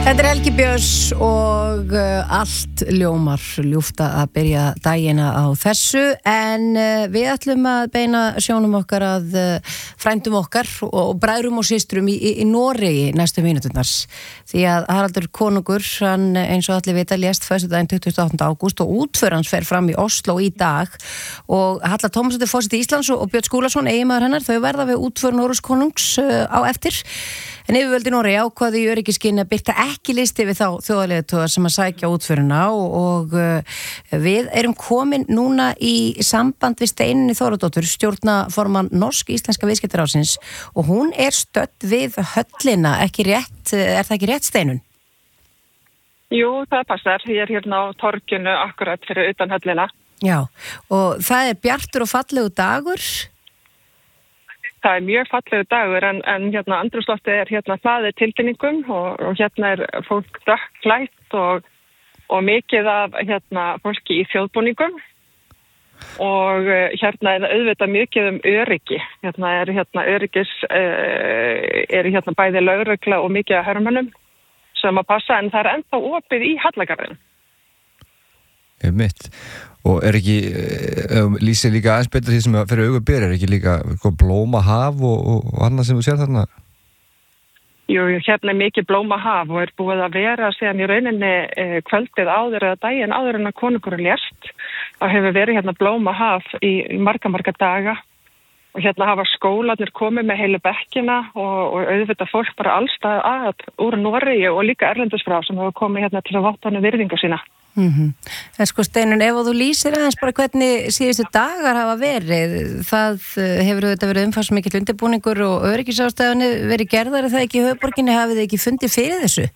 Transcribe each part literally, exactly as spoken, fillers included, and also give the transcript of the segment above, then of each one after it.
Þetta er Helgi Björns og uh, allt ljómar ljúfta að byrja dagina á þessu en uh, við ætlum að beina sjónum okkar að uh, frændum okkar og, og bræðrum og systrum í, í, í Noregi næstu mínúturnar því að Haraldur konungur, hann eins og allir vita lést föstudaginn tuttugasta og áttunda ágúst og útför hans fer fram í Oslo í dag og Halla Tómasdóttir forseti Íslands og, og Björn Skúlason, eiginmaður hennar, þau verða við útför Noregs konungs uh, á eftir. En yfirvöld í Noregi ákvaðu í öryggiskyni að birta ekki listi við þá þjóðarleiðtoga sem að sækja útförina og, og uh, við erum komin núna í samband við Steinunni Þórodóttur, stjórnarformann Norsk-íslenska viðskiptaráðsins og hún er stödd við höllina, ekki rétt, er það ekki rétt Steinun? Jú, það passar. Ég er hérna á torginu akkurat fyrir utan höllina. Já, og það er bjartur og fallegu dagur. Það er mjög fallegu dagur en, en hérna andrúmsloftið er hérna hlaðið tilfinningum og, og hérna er fólk dökkklætt og, og mikið af hérna fólki í þjóðbúningum og hérna er auðvitað mikið um öryggi. Hérna er hérna öryggis, uh, er hérna bæði lögregla og mikið af hermönnum sem að passa en það er ennþá opið í Hallagarðin. Mitt. Og er ekki, um, lýsir líka aðeins betur því sem fyrir augu ber, er ekki líka blómahaf og, og, og annað sem þú sér þarna? Jú, hérna er mikið blómahaf og er búið að vera síðan í rauninni eh, kvöldið áður eða daginn áður en að konungurinn lést. Það hefur verið hérna blómahaf í, í marga, marga daga og hérna hafa skólarnir komið með heilu bekkina og, og auðvitað fólk bara allstað að úr Noregi og líka erlendis frá sem hafa komið hérna til að votta hana virðingu sína. Mm-hmm. En sko Steinun, ef þú lýsir aðeins bara hvernig síðustu dagar hafa verið, það hefur auðvitað verið umfangsmikill undirbúningur og öryggisástæðunni verið gerðar, er það ekki í höfuðborginni, hafið þið ekki fundið fyrir þessu?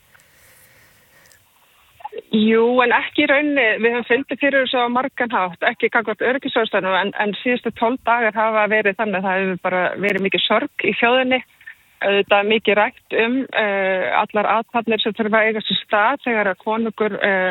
Jú, en ekki í rauninni, við höfum fundið fyrir þessu á margan hátt, ekki gagnvart öryggisástæðunum, en, en síðustu tólf dagar hafa verið þannig að það hefur bara verið mikið sorg í þjóðinni, auðvitað mikið rætt um uh, allar athafnir sem þurfa að eiga sér stað þegar að konungur uh,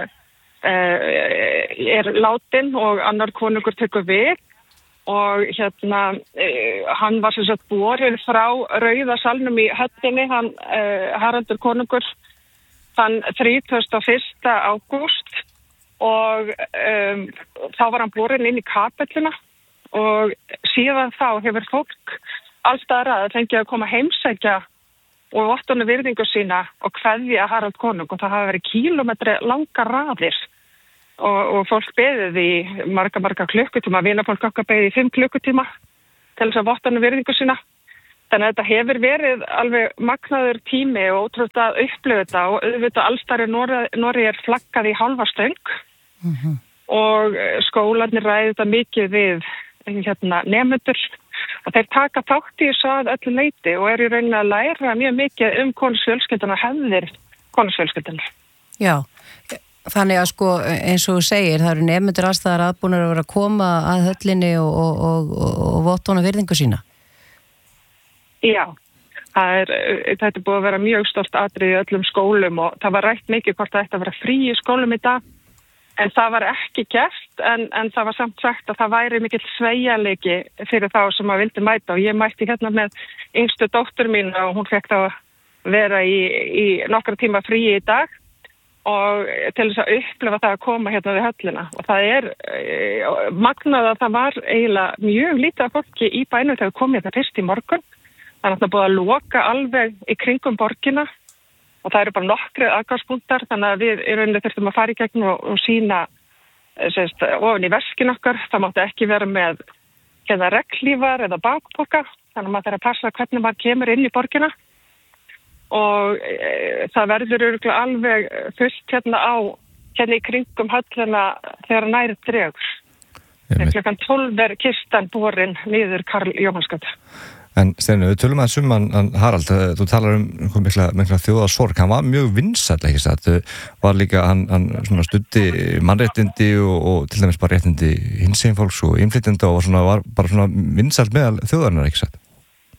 Uh, er látin og annar konungur tekur við og hérna uh, hann var sem sagt borinn frá Rauða salnum í höllinni, hann uh, Haraldur konungur þann þrítugasta og fyrsta ágúst og um, þá var hann borinn inn í kapelluna og síðan þá hefur fólk allstaðar að fengið að koma heimsækja og votta virðingu sína og kveðja Harald konung og það hafa verið kílómetri langar raðir og, og fólk beðið í marga, marga klukkutíma, vinafólk okkar beðið í fimm klukkutíma til þess að votta virðingu sína. Þannig að þetta hefur verið alveg magnaður tími og ótrúlega að upplifa þetta og auðvitað allstæri Noregi er flaggað í hálfa stöng mm-hmm. og skólarnir ræði þetta mikið við hérna, nemendur og þeir taka þátt í þessu að öllu leyti og eru í rauninni að læra mjög mikið um konungsfjölskylduna og hefðir konungsfjölskylduna. Já, þannig að sko eins og þú segir, það eru nemendur aðstæðar aðbúnir að vera að koma að höllinni og, og, og, og, og votta virðingu sína. Já, það er, þetta er búið að vera mjög stórt atriði í öllum skólum og það var rætt mikið hvort það ætti að vera frí í skólum í dag. En það var ekki gert, en, en það var samt sagt að það væri mikill sveigjanleiki fyrir þá sem að vildi mæta og ég mætti hérna með yngstu dóttur mín og hún fekk þá að vera í, í nokkra tíma frí í dag og til þess að upplifa það að koma hérna við höllina og það er e, magnað að það var eiginlega mjög lítið af fólki í bænum þegar komið þetta fyrst í morgun. Þannig að það búið að loka alveg í kringum borgina. Og það eru bara nokkri aðgangspunktar, þannig að við í rauninni þurftum að fara í gegn og, og sína sérst, ofan í veskin okkar. Það mátti ekki vera með hérna regnhlífar eða bakpoka, þannig að maður þarf að passa hvernig maður kemur inn í borgina. Og e, það verður örugglega alveg fullt hérna á, hérna í kringum höllina þegar nær dregur. Klukkan tólf er kistan borin niður Karl Jóhannsgötu. En Steinunn, við tölum aðeins um hann Harald, þú talar um mikla, mikla þjóðarsorg, hann var mjög vinsæll, ekki satt, var líka, hann, hann svona studdi mannréttindi og, og til dæmis bara réttindi hinsegin fólks og innflytjenda og svona, var bara svona vinsæll meðal þjóðarinnar, ekki satt?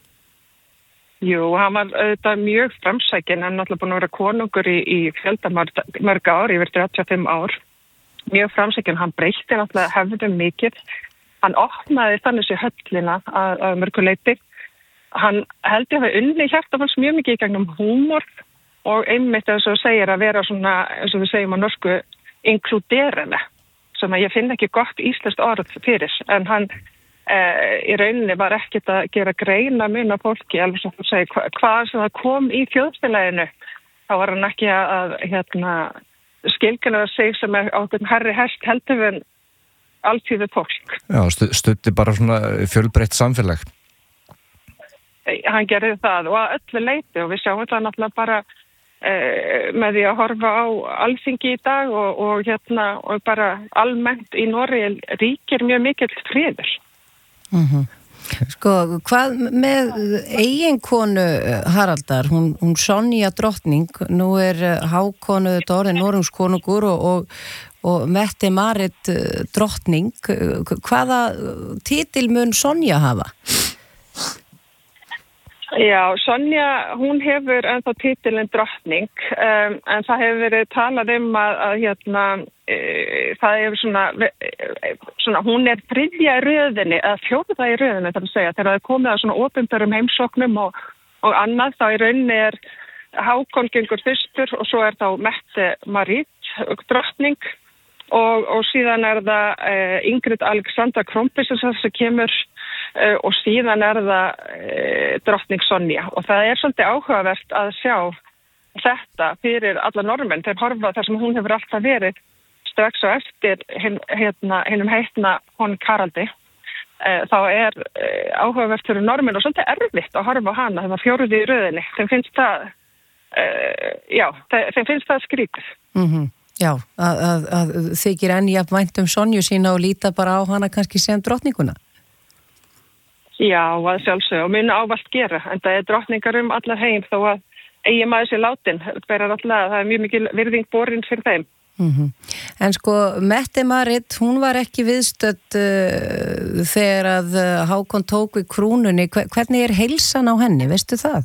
Jú, hann var auðvitað mjög framsækinn, hann er náttúrulega búin að vera konungur í, í fjölda mörg ár, yfir þrjátíu og fimm ár, mjög framsækinn, hann breytti náttúrulega hefðum mikið, hann opnaði þannig sér höllina að, að mörgu leyti. Hann held ég að hafa unni hjartafalls mjög mikið í gegnum húmor og einmitt eins og segir að vera svona, eins og við segjum á norsku, inkluderende, sem að ég finn ekki gott íslenskt orð fyrir, en hann eh, í rauninni var ekkert að gera greina mun af fólki, alveg sem þú segir, hva, hvað sem það kom í þjóðfélaginu, þá var hann ekki að hérna, skilgina sig sem er á þeim herri hest heldur en alltíðu fólk. Já, stu, stutti bara svona fjölbreytt samfélag. Hann gerði það og að öllu leyti og við sjáum þetta náttúrulega bara eh, með því að horfa á Alþingi í dag og, og hérna og bara almennt í Noregi ríkir mjög mikill friður. Mhm. Sko, hvað með eiginkonu Haraldar, hún, hún Sonja drottning, nú er Hákonu orðin Noregskonungur og, og, og Mette-Marit drottning, hvaða titil mun Sonja hafa? Já, Sonja, hún hefur ennþá titilinn drottning, um, en það hefur verið talað um að, að hérna, e, það hefur svona, e, svona, hún er þriðja í röðinni, eða fjórða í röðinni, þar að segja, þegar það er komið að svona opinberum heimsóknum og, og annað, þá í rauninni er Hákon gengur fyrstur og svo er þá Mette-Marit drottning og, og síðan er það e, Ingrid Alexandra Kronprinsessa sem kemur Uh, og síðan er það uh, drottning Sonja og það er svolítið áhugavert að sjá þetta fyrir alla normenn þegar horfa þar sem hún hefur alltaf verið strax á eftir hin, hérna, hinnum heitna hon Haraldi uh, þá er uh, áhugavert fyrir normenn og svolítið erfitt að horfa á hana þegar fjóruði í röðinni þeim finnst það uh, já, þeim finnst það skrítið. Mhm. Já, að, að, að þykir enn jafn vænt um Sonju sína og líta bara á hana kannski sem drottninguna. Já, að sjálfsög og mun ávallt gera, en það er drottningar um allar heim þó að eigi maður sér látin, það er mjög mikil virðing borin fyrir þeim. Mm-hmm. En sko, Mette-Marit, hún var ekki viðstödd uh, þegar að uh, Hákon tók við krúnunni, hvernig er heilsan á henni, veistu það?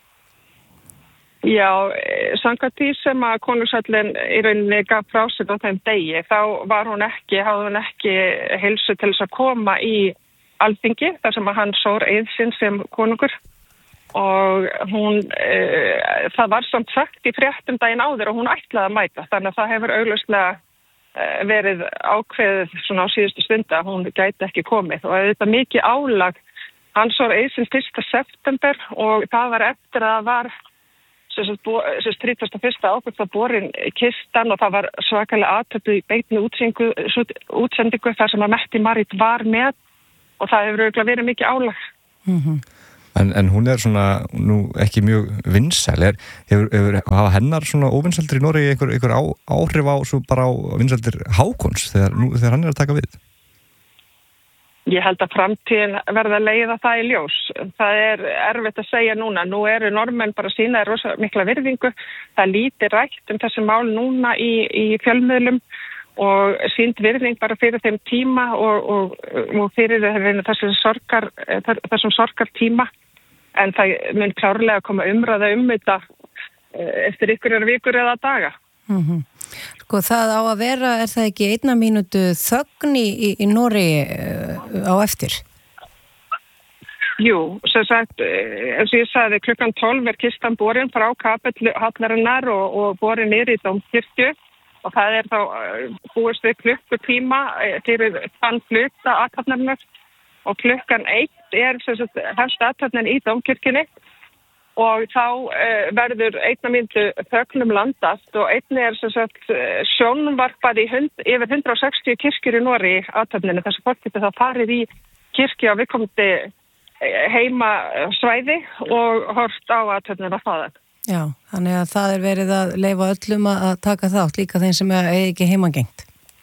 Já, samkvæmt því sem að konungshöllin í rauninni gaf frá sér á þeim degi, þá var hún ekki, hafði hún ekki heilsu til þess að koma í Alþingi, þar sem að hann sór eið sinn sem konungur og hún, e, það var samt sagt í fréttum daginn áður og hún ætlaði að mæta, þannig að það hefur augljóslega e, verið ákveðið svona á síðustu stunda, hún gæti ekki komið og þetta mikið álag, hann sór eið sinn fyrsta september og það var eftir að það var þrítugasta og fyrsta ágúst að borin kistan og það var svakalega athöfn í beinni útsendingu þar sem að Mette-Marit var með og það hefur auðvitað verið mikið álag. Mm-hmm. En, en hún er svona nú ekki mjög vinsæl, er, hefur, hefur hafa hennar svona óvinsældir í Noregi einhver, einhver á, áhrif á svo bara á vinsældir Hákons þegar, nú, þegar hann er að taka við? Ég held að framtíðin verða að leiða það í ljós. Það er erfitt að segja núna. Nú eru normenn bara sínaði rosa mikla virðingu. Það líti rætt um þessi mál núna í, í fjölmiðlum og sínd virðing bara fyrir þeim tíma og, og, og fyrir þessum sorgar, þessum sorgar tíma en það mun klárlega að koma umræða um þetta eftir ykkur vikur eða daga. Mm-hmm. Sko það á að vera, er það ekki einna mínútu þögn í, í Noregi á eftir? Jú, sem sagt, eins og ég sagði, klukkan tólf er kistan borin frá kapellu hallarinnar og, og borin niður í Dómkirkju og það er þá búist við klukkutíma fyrir þann hluta athafnarinnar og klukkan eitt er helst athafnin í Dómkirkjunni og þá uh, verður einna mínútu þögnum landast og einni er sagt, sjónvarpað í hund, yfir hundrað og sextíu kirkjur í Noregi athafninu þess að fólk getur þá farið í kirkju á viðkomandi heima svæði og hort á athafninu að faða. Já, þannig að það er verið að leyfa öllum að taka þátt, líka þeim sem er ekki heimangengt.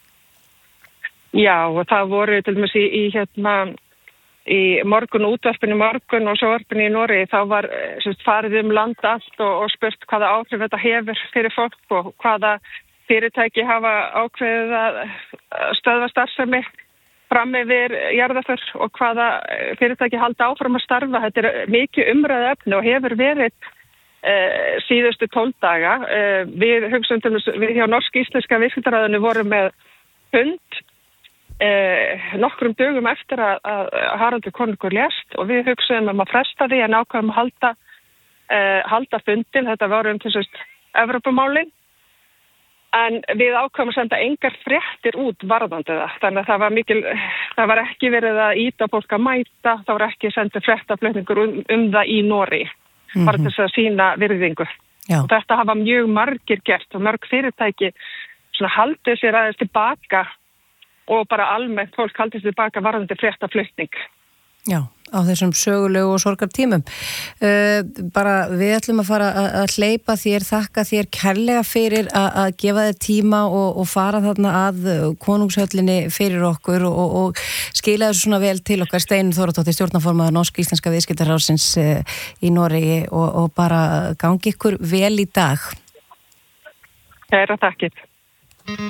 Já, og það voru til dæmis í, í hérna í morgun útvarpinu morgun og sjónvarpinu í Noregi, þá var sérst, farið um land allt og, og spurt hvaða áhrif þetta hefur fyrir fólk og hvaða fyrirtæki hafa ákveðið að stöðva starfsemi fram yfir jarðaför og hvaða fyrirtæki halda áfram að starfa. Þetta er mikið umræðu efni og hefur verið Uh, síðustu tólf daga. Uh, við hugsaum til þess, við hjá Norsk-Íslenska viðskiptaráðinu vorum með hund uh, nokkrum dögum eftir að, að Haraldur konungur lést og við hugsaum um að fresta því en ákveðum að halda uh, halda fundin, þetta var um til sérst Evrópumálin, en við ákvæmum að senda engar fréttir út varðandi það, þannig að það var mikil, það var ekki verið að íta fólk að mæta, það var ekki sendið fréttaflutningur um, um það í Noregi, mm-hmm. bara til þess að sína virðingu. Já. Og þetta hafa mjög margir gert og mörg fyrirtæki svona haldið sér aðeins tilbaka og bara almennt fólk haldið sér tilbaka varðandi fréttaflutning. Já, á þessum sögulegu og sorgartímum. Uh, bara við ætlum að fara að, að hleypa þér, þakka þér kærlega fyrir að, að gefa þér tíma og, og fara þarna að konungshöllinni fyrir okkur og, og, og skila þessu svona vel til okkar. Steinunn Þóradóttir, stjórnarformaður Norsk-íslenska viðskiptaráðsins uh, í Noregi og, og bara gangi ykkur vel í dag. Kæra þakkir.